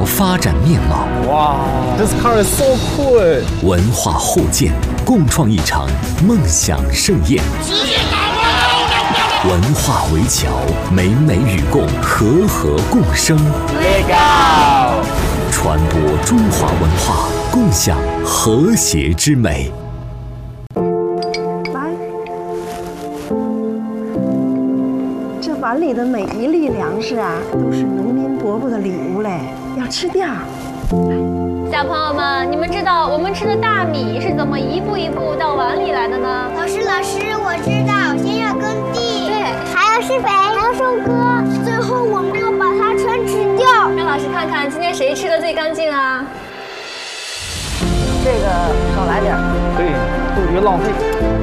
发展面貌。 哇 ，This car is so cool！ 文化互鉴，共创一场梦想盛宴。文化围桥，美美与共，和和共生。 Legal！ 传播中华文化，共享和谐之美。 这碗里的每一粒粮食啊，都是农民伯伯的礼物嘞，要吃掉。 小朋友们，你们知道我们吃的大米是怎么一步一步到碗里来的呢？ 老师，我知道，先要耕地， 对， 还要施肥，还要收割，最后我们要把它全吃掉。 让老师看看今天谁吃的最干净啊？ 这个少来点， 对，都别浪费。